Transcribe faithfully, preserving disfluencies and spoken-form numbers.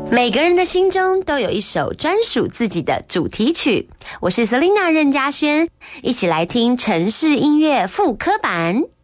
每个人的心中都有一首专属自己的主题曲。我是 Selina 任嘉萱，一起来听城市音乐复刻版。